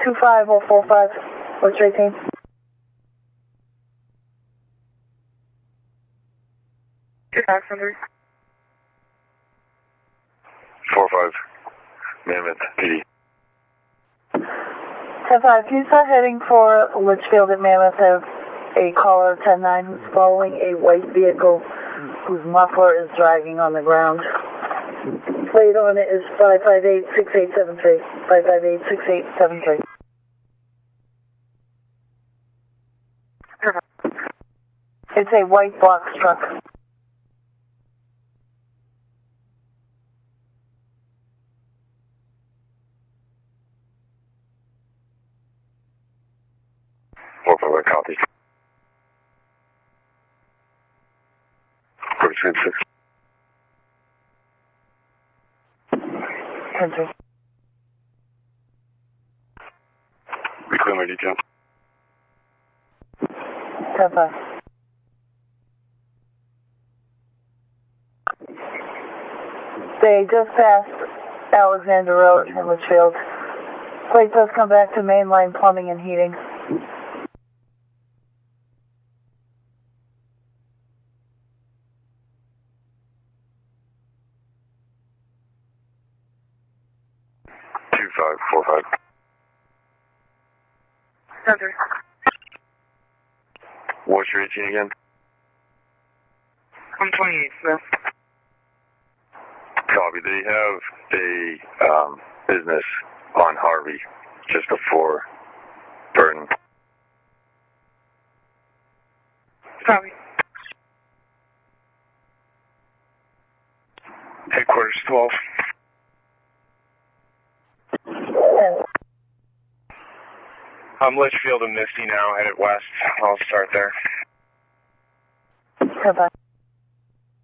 25045, what's your 18? Passenger. 45, Mammoth, PD. 10-5, can you start heading for Litchfield at Mammoth? Have a caller 10-9 who's following a white vehicle whose muffler is dragging on the ground. Plate on it is 558-6873. 558-6873. It's a white box truck. I copy. 46. 10-3. Reclaim my detail. 10-5. They just passed Alexander Road in Litchfield. Plate does come back to mainline plumbing and heating. Two five four five. Center. What's your 18 again? I'm 28, Smith. Copy. They have a business on Harvey just before Burton. Copy. Headquarters 12. I'm Litchfield and Misty now, headed west. I'll start there. Bye-bye.